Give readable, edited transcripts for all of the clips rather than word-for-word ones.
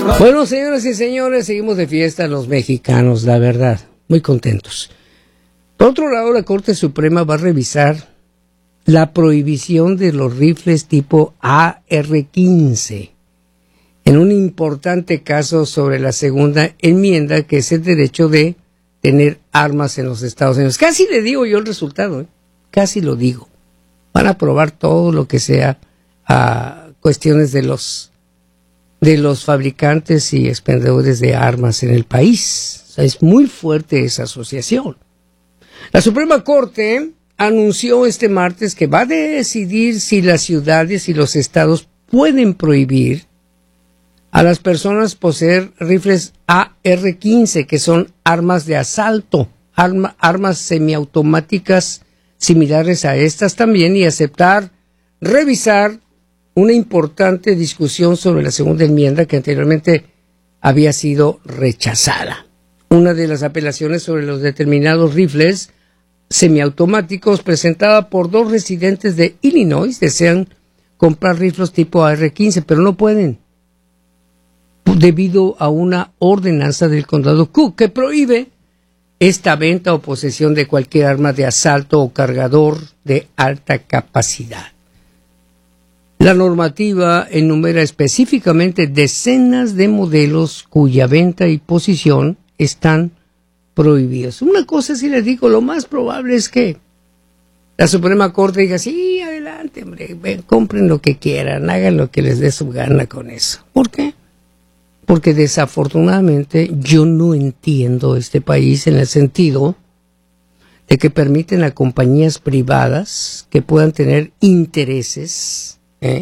Bueno, señoras y señores, seguimos de fiesta los mexicanos, la verdad, muy contentos. Por otro lado, la Corte Suprema va a revisar la prohibición de los rifles tipo AR-15 en un importante caso sobre la segunda enmienda, que es el derecho de tener armas en los Estados Unidos. Casi le digo yo el resultado, casi lo digo. Van a aprobar todo lo que sea a cuestiones de los fabricantes y expendedores de armas en el país. O sea, es muy fuerte esa asociación. La Suprema Corte anunció este martes que va a decidir si las ciudades y los estados pueden prohibir a las personas poseer rifles AR-15, que son armas de asalto, armas semiautomáticas similares a estas también, y revisar una importante discusión sobre la segunda enmienda que anteriormente había sido rechazada. Una de las apelaciones sobre los determinados rifles semiautomáticos presentada por 2 residentes de Illinois desean comprar rifles tipo AR-15, pero no pueden debido a una ordenanza del condado Cook que prohíbe esta venta o posesión de cualquier arma de asalto o cargador de alta capacidad. La normativa enumera específicamente decenas de modelos cuya venta y posesión están prohibidos. Una cosa sí les digo, lo más probable es que la Suprema Corte diga, sí, adelante, hombre, ven, compren lo que quieran, hagan lo que les dé su gana con eso. ¿Por qué? Porque desafortunadamente yo no entiendo este país en el sentido de que permiten a compañías privadas que puedan tener intereses,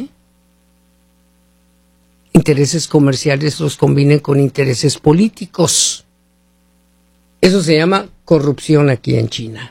intereses comerciales, los combinen con intereses políticos. Eso se llama corrupción aquí en China.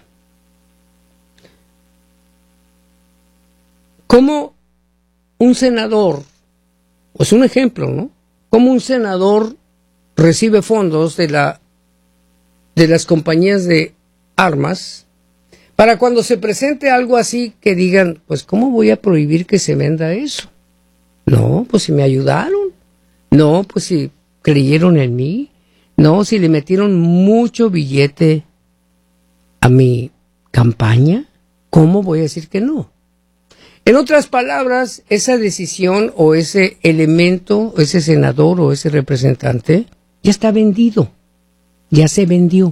Como un senador, pues un ejemplo, ¿no? Como un senador recibe fondos de las compañías de armas para cuando se presente algo así que digan, pues ¿cómo voy a prohibir que se venda eso? No, pues si me ayudaron. No, pues si creyeron en mí. No, si le metieron mucho billete a mi campaña, ¿cómo voy a decir que no? En otras palabras, esa decisión o ese elemento, ese senador o ese representante, ya está vendido, ya se vendió,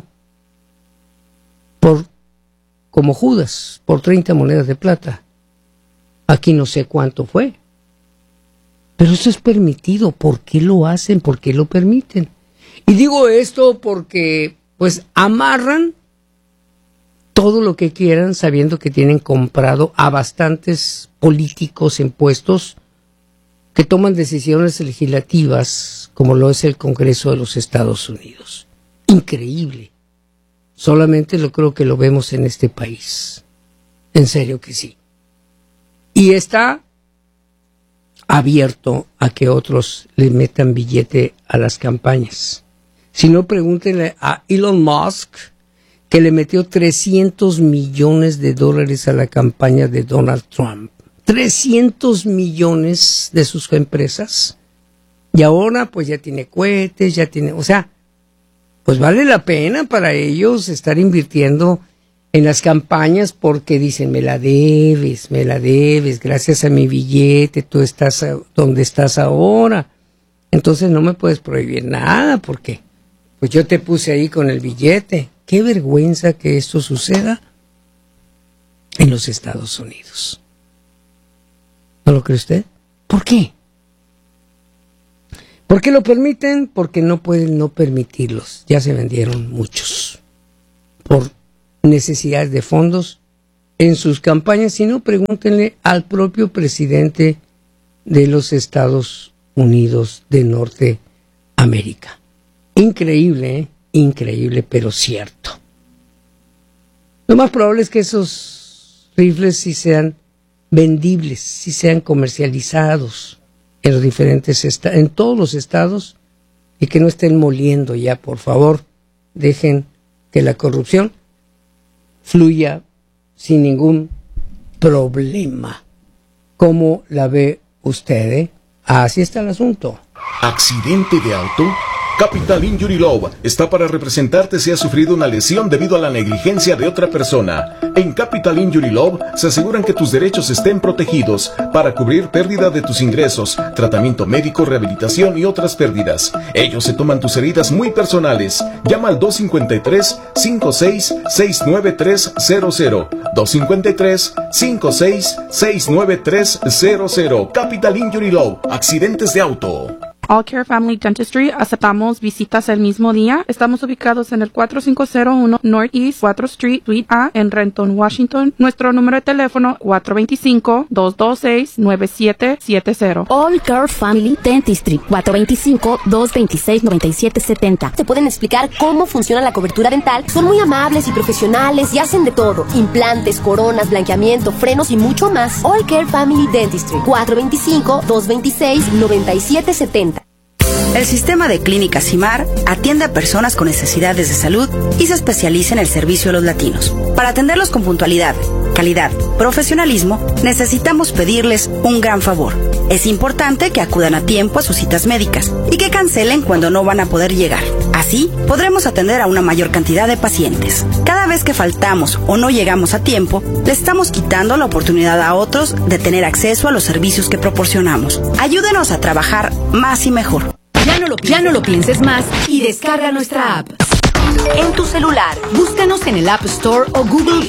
como Judas, por 30 monedas de plata. Aquí no sé cuánto fue, pero eso es permitido. ¿Por qué lo hacen? ¿Por qué lo permiten? Y digo esto porque, pues, amarran todo lo que quieran sabiendo que tienen comprado a bastantes políticos en puestos que toman decisiones legislativas como lo es el Congreso de los Estados Unidos. Increíble. Solamente creo que lo vemos en este país. En serio que sí. Y está abierto a que otros le metan billete a las campañas. Si no, pregúntenle a Elon Musk, que le metió $300 millones a la campaña de Donald Trump. 300 millones de sus empresas. Y ahora pues ya tiene cohetes, o sea, pues vale la pena para ellos estar invirtiendo en las campañas porque dicen, me la debes, gracias a mi billete, tú estás donde estás ahora. Entonces no me puedes prohibir nada porque pues yo te puse ahí con el billete. Qué vergüenza que esto suceda en los Estados Unidos. ¿No lo cree usted? ¿Por qué? ¿Por qué lo permiten? Porque no pueden no permitirlos. Ya se vendieron muchos por necesidades de fondos en sus campañas. Si no, pregúntenle al propio presidente de los Estados Unidos de Norteamérica. Increíble, ¿eh? Increíble, pero cierto. Lo más probable es que esos rifles sí sean vendibles, sí sean comercializados en los diferentes en todos los estados y que no estén moliendo ya, por favor. Dejen que la corrupción fluya sin ningún problema. ¿Cómo la ve usted? Así está el asunto. ¿Accidente de auto? Capital Injury Law está para representarte si has sufrido una lesión debido a la negligencia de otra persona. En Capital Injury Law se aseguran que tus derechos estén protegidos para cubrir pérdida de tus ingresos, tratamiento médico, rehabilitación y otras pérdidas. Ellos se toman tus heridas muy personales. Llama al 253-56-69300. 253-56-69300. Capital Injury Law. Accidentes de auto. All Care Family Dentistry, aceptamos visitas el mismo día. Estamos ubicados en el 4501 Northeast 4th Street, Suite A, en Renton, Washington. Nuestro número de teléfono 425-226-9770. All Care Family Dentistry, 425-226-9770. Te pueden explicar cómo funciona la cobertura dental. Son muy amables y profesionales y hacen de todo. Implantes, coronas, blanqueamiento, frenos y mucho más. All Care Family Dentistry, 425-226-9770. El sistema de clínicas CIMAR atiende a personas con necesidades de salud y se especializa en el servicio a los latinos. Para atenderlos con puntualidad, calidad, profesionalismo, necesitamos pedirles un gran favor. Es importante que acudan a tiempo a sus citas médicas y que cancelen cuando no van a poder llegar. Así, podremos atender a una mayor cantidad de pacientes. Cada vez que faltamos o no llegamos a tiempo, le estamos quitando la oportunidad a otros de tener acceso a los servicios que proporcionamos. Ayúdenos a trabajar más y mejor. Ya no lo pienses más y descarga nuestra app. En tu celular, búscanos en el App Store o Google